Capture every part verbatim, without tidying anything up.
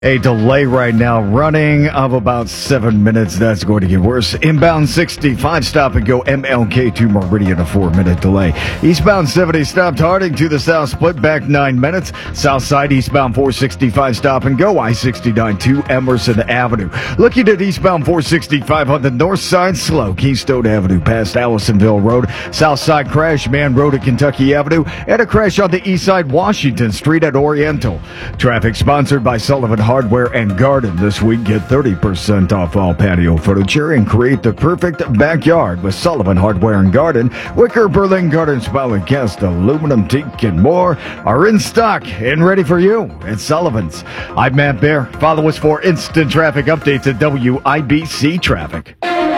A delay right now running of about seven minutes. That's going to get worse. Inbound sixty-five, stop and go M L K to Meridian, a four-minute delay. Eastbound seventy, stopped Harding to the south, split back nine minutes. South side, eastbound four sixty-five, stop and go. I sixty-nine to Emerson Avenue. Looking at eastbound four sixty-five on the north side, slow. Keystone Avenue past Allisonville Road. South side crash, Man Road at Kentucky Avenue. And a crash on the east side, Washington Street at Oriental. Traffic sponsored by Sullivan Hardware and Garden. This week, get thirty percent off all patio furniture and create the perfect backyard with Sullivan Hardware and Garden. Wicker, Berlin Garden, Spalin Cast, aluminum, teak, and more are in stock and ready for you at Sullivan's. I'm Matt Bear. Follow us for instant traffic updates at W I B C Traffic.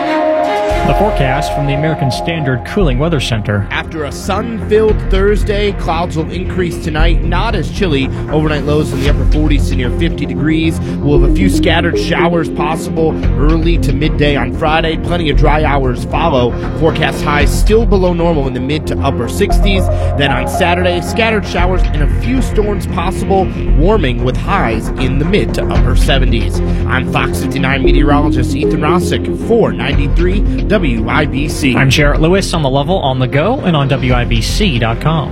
The forecast from the American Standard Cooling Weather Center. After a sun-filled Thursday, clouds will increase tonight. Not as chilly. Overnight lows in the upper forties to near fifty degrees. We'll have a few scattered showers possible early to midday on Friday. Plenty of dry hours follow. Forecast highs still below normal in the mid to upper sixties. Then on Saturday, scattered showers and a few storms possible, warming with highs in the mid to upper seventies. I'm Fox fifty-nine meteorologist Ethan Rossick for ninety-three W I B C. I'm Jarrett Lewis on the level, on the go, and on W I B C dot com.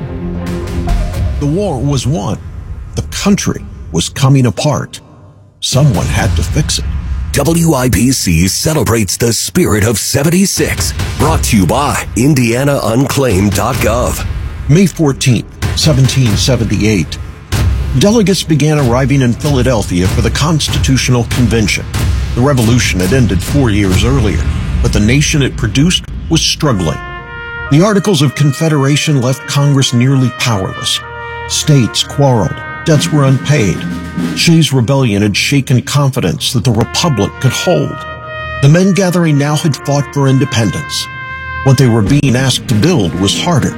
The war was won. The country was coming apart. Someone had to fix it. W I B C celebrates the spirit of seventy-six. Brought to you by Indiana Unclaimed dot gov. May fourteenth, seventeen seventy-eight. Delegates began arriving in Philadelphia for the Constitutional Convention. The revolution had ended four years earlier, but the nation it produced was struggling. The Articles of Confederation left Congress nearly powerless. States quarreled. Debts were unpaid. Shays' rebellion had shaken confidence that the Republic could hold. The men gathering now had fought for independence. What they were being asked to build was harder.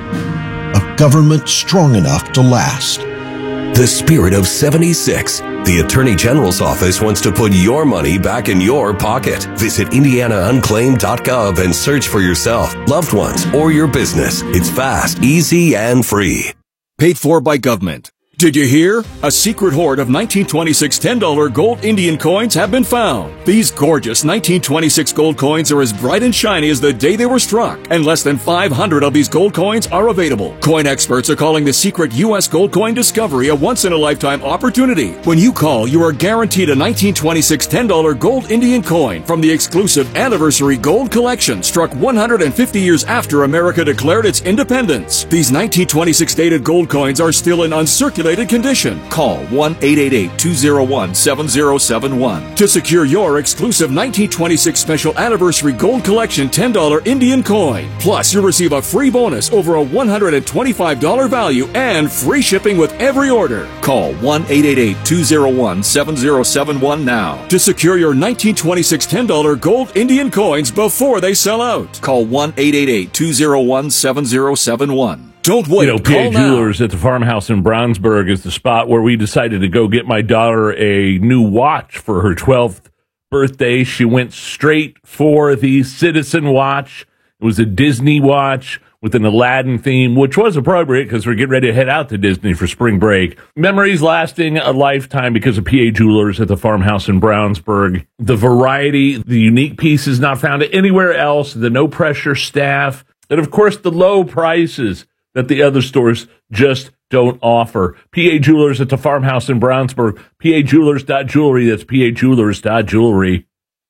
A government strong enough to last. The spirit of seventy-six. The Attorney General's office wants to put your money back in your pocket. Visit Indiana Unclaimed dot gov and search for yourself, loved ones, or your business. It's fast, easy, and free. Paid for by government. Did you hear? A secret hoard of nineteen twenty-six ten dollar gold Indian coins have been found. These gorgeous nineteen twenty-six gold coins are as bright and shiny as the day they were struck, and less than five hundred of these gold coins are available. Coin experts are calling the secret U S gold coin discovery a once-in-a-lifetime opportunity. When you call, you are guaranteed a nineteen twenty-six ten dollar gold Indian coin from the exclusive Anniversary Gold Collection, struck one hundred fifty years after America declared its independence. These nineteen twenty-six dated gold coins are still in uncirculated condition. Call one eight eight eight, two zero one, seven zero seven one to secure your exclusive nineteen twenty-six Special Anniversary Gold Collection ten dollar Indian coin. Plus, you'll receive a free bonus over a one hundred twenty-five dollar value and free shipping with every order. Call one eight eight eight, two zero one, seven zero seven one now to secure your nineteen twenty-six ten dollar gold Indian coins before they sell out. Call one eight eight eight, two zero one, seven zero seven one. Don't wait. You know, P A Jewelers at the farmhouse in Brownsburg is the spot where we decided to go get my daughter a new watch for her twelfth birthday. She went straight for the Citizen watch. It was a Disney watch with an Aladdin theme, which was appropriate because we're getting ready to head out to Disney for spring break. Memories lasting a lifetime because of P A Jewelers at the farmhouse in Brownsburg. The variety, the unique pieces not found anywhere else, the no-pressure staff, and, of course, the low prices that the other stores just don't offer. P A Jewelers at the farmhouse in Brownsburg. P A Jewelers dot jewelry. That's P A Jewelers dot jewelry.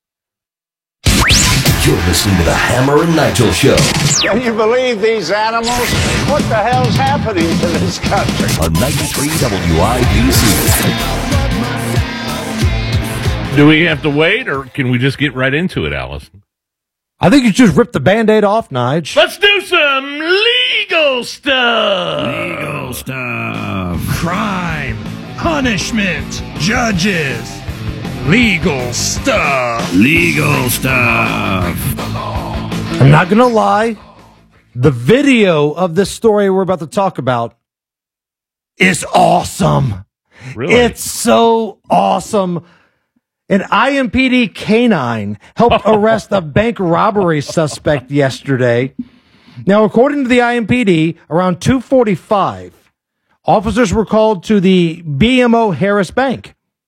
You're listening to the Hammer and Nigel Show. Can you believe these animals? What the hell's happening to this country? On ninety-three W I B C. Do we have to wait, or can we just get right into it, Allison? I think you just ripped the Band-Aid off, Nige. Let's do some legal stuff. Legal stuff. Crime. Punishment. Judges. Legal stuff. Legal stuff. I'm not going to lie. The video of this story we're about to talk about is awesome. Really? It's so awesome. An I M P D canine helped arrest a bank robbery suspect yesterday. Now, according to the I M P D, around two forty-five, officers were called to the B M O Harris Bank.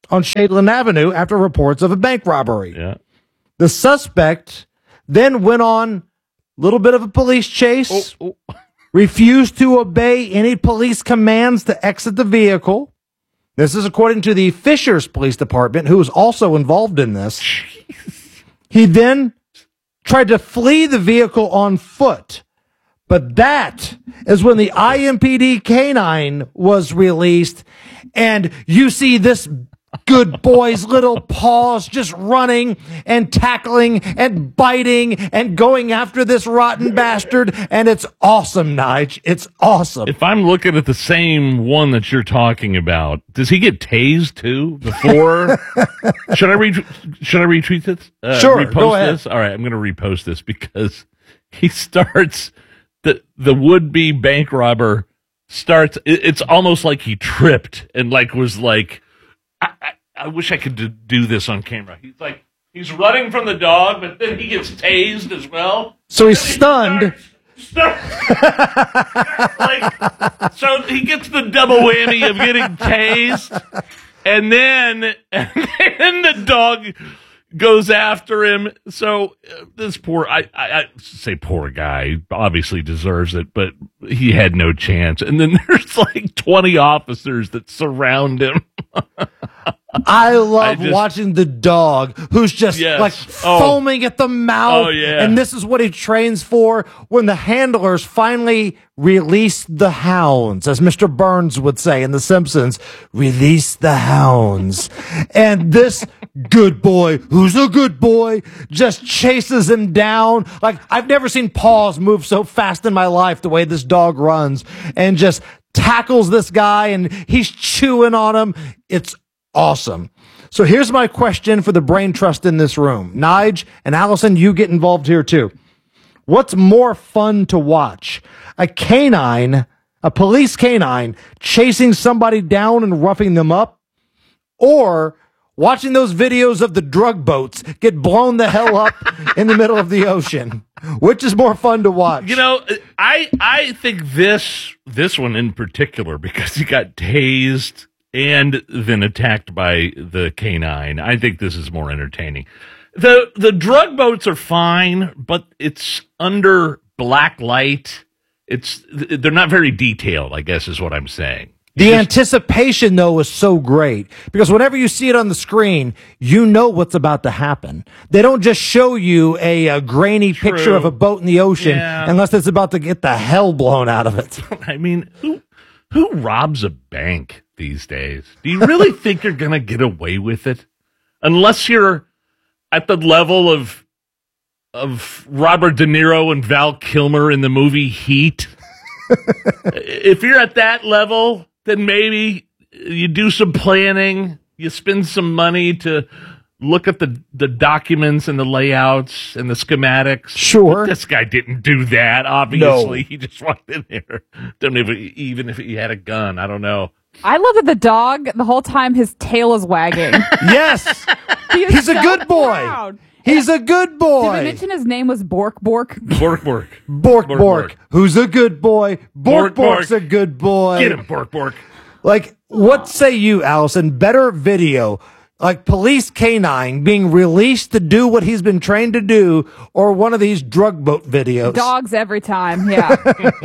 on Shadeland Avenue after reports of a bank robbery. Yeah. The suspect then went on a little bit of a police chase, Oh, oh. refused to obey any police commands to exit the vehicle. This is according to the Fishers Police Department, who was also involved in this. Jeez. He then tried to flee the vehicle on foot. But that is when the I M P D canine was released, and you see this good boy's little paws just running and tackling and biting and going after this rotten bastard, and it's awesome, Nige. It's awesome. If I'm looking at the same one that you're talking about, does he get tased too before? should I re- should I retweet this? Uh, sure, repost go ahead. this? All right, I'm going to repost this because he starts the the would-be bank robber starts. It, it's almost like he tripped and like was like. I, I, I wish I could do, do this on camera. He's like, he's running from the dog, but then he gets tased as well. So he's stunned. He starts, starts, like, so he gets the double whammy of getting tased, and then, and then the dog goes after him. So uh, this poor, I, I, I say poor guy, obviously deserves it, but he had no chance. And then there's like twenty officers that surround him. I love I just, watching the dog who's just yes. like oh. foaming at the mouth. Oh, yeah. And this is what he trains for when the handlers finally release the hounds, as Mister Burns would say in The Simpsons, release the hounds. And this good boy, who's a good boy, just chases him down. Like, I've never seen paws move so fast in my life the way this dog runs, and just tackles this guy, and he's chewing on him. It's awesome. So here's my question for the brain trust in this room. Nige and Allison, you get involved here too. What's more fun to watch? A canine, a police canine, chasing somebody down and roughing them up? Or watching those videos of the drug boats get blown the hell up in the middle of the ocean? Which is more fun to watch? You know, I I think this this one in particular, because he got tased and then attacked by the canine, I think this is more entertaining. The the drug boats are fine, but it's under black light. It's they're not very detailed, I guess is what I'm saying. The just, anticipation, though, is so great because whenever you see it on the screen, you know what's about to happen. They don't just show you a, a grainy true. picture of a boat in the ocean yeah. unless it's about to get the hell blown out of it. I mean, who who robs a bank these days? Do you really think you're going to get away with it? Unless you're at the level of of Robert De Niro and Val Kilmer in the movie Heat. If you're at that level, then maybe you do some planning, you spend some money to look at the, the documents and the layouts and the schematics. Sure. But this guy didn't do that, obviously. No. He just walked in there. Don't even, even if he had a gun, I don't know. I love that the dog, the whole time, his tail is wagging. Yes. He He's so a good boy. Proud. He's a good boy. Did we mention his name was Bork Bork? Bork Bork. Bork Bork. Bork. Who's a good boy? Bork, Bork Bork's a good boy. Get him, Bork Bork. Like, what say you, Allison? Better video, like Police Canine being released to do what he's been trained to do, or one of these drug boat videos? Dogs every time, yeah.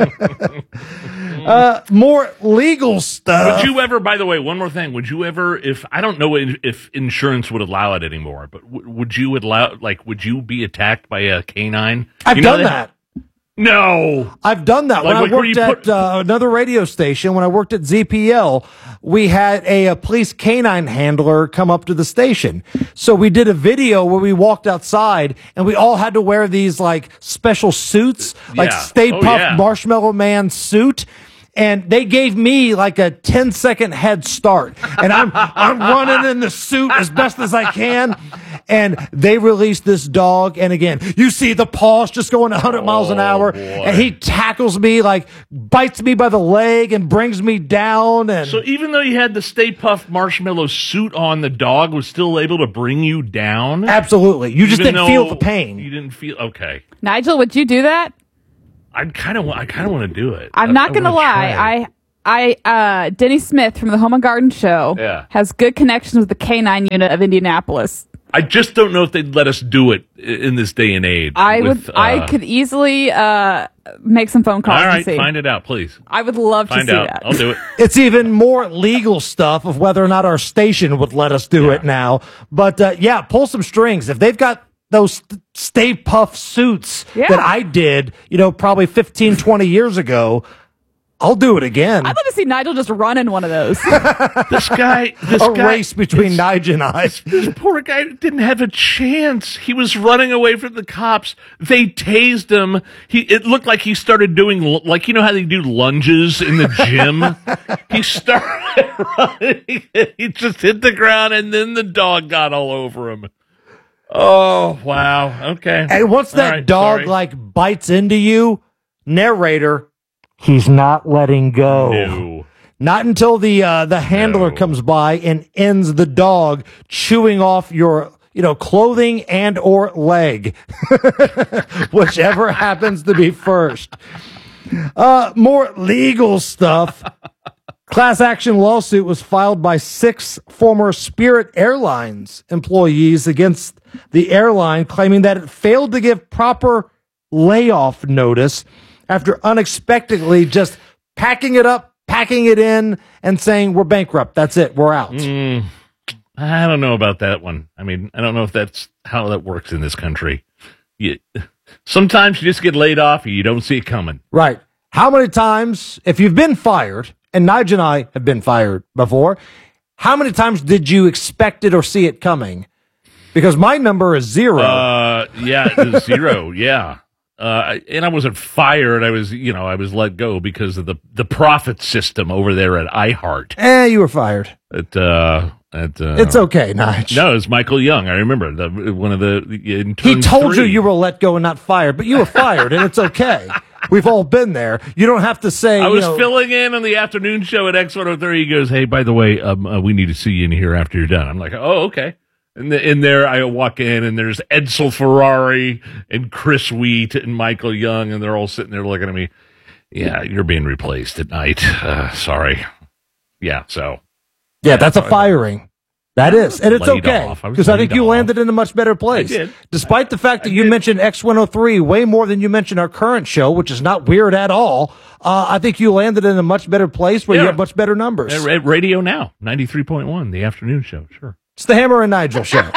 uh, more legal stuff. Would you ever, by the way, one more thing, would you ever, if, I don't know if insurance would allow it anymore, but w- would you allow, like, would you be attacked by a canine? I've you know done that. that. No. I've done that. Like, when I worked at put- uh, another radio station, when I worked at Z P L, we had a, a police canine handler come up to the station. So we did a video where we walked outside and we all had to wear these like special suits, like Yeah. Stay Oh, Puft yeah. Marshmallow Man suit. And they gave me like a ten second head start. And I'm, I'm running in the suit as best as I can. And they released this dog. And again, you see the paws just going one hundred miles an hour. boy. And he tackles me, like bites me by the leg and brings me down. And So even though you had the Stay Puft Marshmallow suit on, the dog was still able to bring you down? absolutely. You just Even didn't feel though the pain. You didn't feel, okay. Nigel, would you do that? I kind of, I kind of want to do it. I'm I- not I going to wanna lie. try. I I uh, Denny Smith from the Home and Garden Show Yeah. has good connections with the K nine unit of Indianapolis. I just don't know if they'd let us do it i- in this day and age. I with, would. I uh, could easily uh, make some phone calls. All right, and see. find it out, please. I would love Find to see out. that. I'll do it. It's even more legal stuff of whether or not our station would let us do Yeah. it now. But uh, yeah, pull some strings. If they've got those st- Stay Puff suits Yeah. that I did, you know, probably fifteen, twenty years ago, I'll do it again. I'd love to see Nigel just run in one of those. This guy, this A guy, race between Nigel and I. This poor guy didn't have a chance. He was running away from the cops. They tased him. He, it looked like he started doing, l- like, you know how they do lunges in the gym? He started running. He just hit the ground, and then the dog got all over him. Oh, wow. Okay. Hey, once that All right, dog sorry. like bites into you, narrator, he's not letting go. No. Not until the uh, the handler No. comes by and ends the dog chewing off your, you know, clothing and or leg, whichever happens to be first. Uh, more legal stuff. Class action lawsuit was filed by six former Spirit Airlines employees against the airline, claiming that it failed to give proper layoff notice after unexpectedly just packing it up, packing it in, and saying, we're bankrupt. That's it. We're out. Mm, I don't know about that one. I mean, I don't know if that's how that works in this country. You, sometimes you just get laid off and you don't see it coming. Right. How many times, if you've been fired, and Nigel and I have been fired before, how many times did you expect it or see it coming? Because my number is zero. Uh, yeah, it was zero. Yeah. Uh, and I wasn't fired. I was, you know, I was let go because of the, the profit system over there at iHeart. Eh, you were fired. At, uh, at, uh, It's okay, Nigel. No, it was Michael Young. I remember the, one of the, in He turn told three. you you were let go and not fired, but you were fired, and it's okay. We've all been there. You don't have to say, I you was know, filling in on the afternoon show at X one oh three. He goes, hey, by the way, um, uh, we need to see you in here after you're done. I'm like, oh, okay. And the, in there, I walk in, and there's Edsel Ferrari and Chris Wheat and Michael Young, and they're all sitting there looking at me. Yeah, you're being replaced at night. Uh, sorry. Yeah, so. yeah, that's a firing. That is, and it's laid okay, off. I was because I think laid you off. landed in a much better place. I did. Despite the fact that you mentioned X one oh three way more than you mentioned our current show, which is not weird at all, uh, I think you landed in a much better place where you Yeah. have much better numbers. At, at Radio Now, ninety-three point one, the afternoon show, sure. It's the Hammer and Nigel show.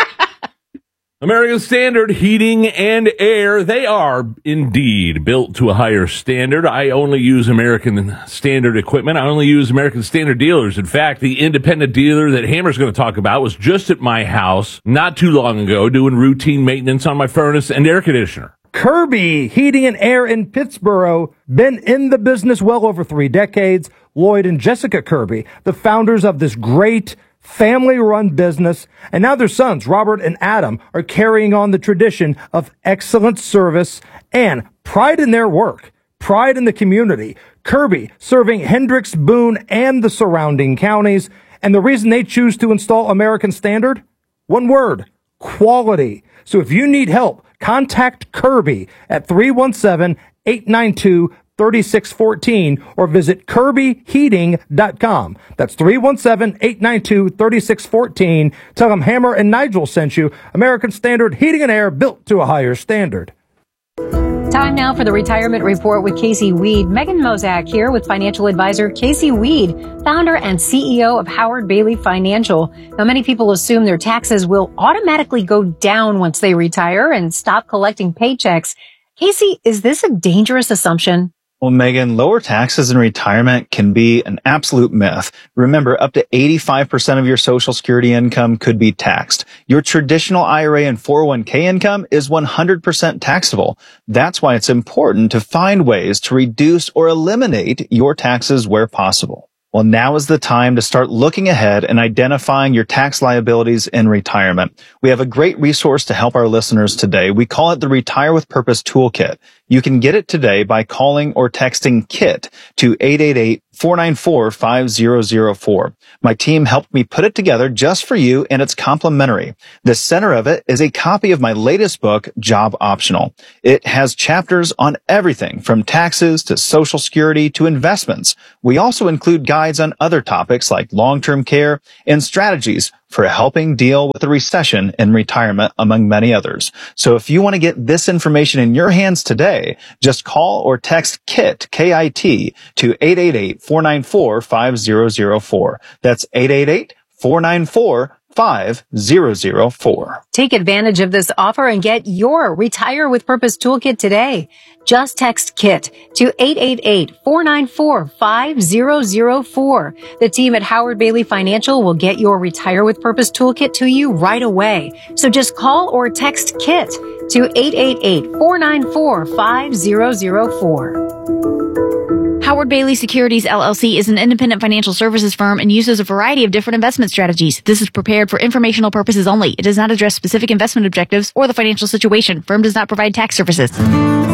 American Standard Heating and Air, they are indeed built to a higher standard. I only use American Standard equipment. I only use American Standard dealers. In fact, the independent dealer that Hammer's going to talk about was just at my house not too long ago doing routine maintenance on my furnace and air conditioner. Kirby Heating and Air in Pittsburgh, been in the business well over three decades. Lloyd and Jessica Kirby, the founders of this great family-run business, and now their sons, Robert and Adam, are carrying on the tradition of excellent service and pride in their work, pride in the community. Kirby serving Hendricks, Boone, and the surrounding counties. And the reason they choose to install American Standard? One word, quality. So if you need help, contact Kirby at three one seven, eight nine two, three six one four or visit kirby heating dot com. That's three one seven, eight nine two, three six one four. Tell them Hammer and Nigel sent you. American Standard Heating and Air, built to a higher standard. Time now for the Retirement Report with Casey Weed. Megan Mozak here with financial advisor Casey Weed, founder and C E O of Howard Bailey Financial. Now, many people assume their taxes will automatically go down once they retire and stop collecting paychecks. Casey, is this a dangerous assumption? Well, Megan, lower taxes in retirement can be an absolute myth. Remember, up to eighty-five percent of your Social Security income could be taxed. Your traditional I R A and four oh one k income is one hundred percent taxable. That's why it's important to find ways to reduce or eliminate your taxes where possible. Well, now is the time to start looking ahead and identifying your tax liabilities in retirement. We have a great resource to help our listeners today. We call it the Retire with Purpose Toolkit. You can get it today by calling or texting KIT to eight eight eight, four nine four, five zero zero four. My team helped me put it together just for you, and it's complimentary. The center of it is a copy of my latest book, Job Optional. It has chapters on everything from taxes to Social Security to investments. We also include guides on other topics like long-term care and strategies for helping deal with the recession and retirement, among many others. So if you want to get this information in your hands today, just call or text KIT, K I T, to eight eight eight, four nine four, five zero zero four. That's eight eight eight, four nine four, five zero zero four. Take advantage of this offer and get your Retire with Purpose Toolkit today. Just text KIT to eight eight eight, four nine four, five zero zero four. The team at Howard Bailey Financial will get your Retire with Purpose Toolkit to you right away. So just call or text KIT to eight eight eight, four nine four, five zero zero four. Howard Bailey Securities, L L C is an independent financial services firm and uses a variety of different investment strategies. This is prepared for informational purposes only. It does not address specific investment objectives or the financial situation. Firm does not provide tax services.